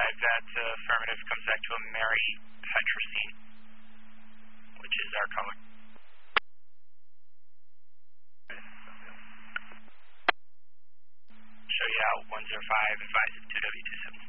that affirmative comes back to a Mary Petrosine, which is our color. Show you out 105 advise 2W27.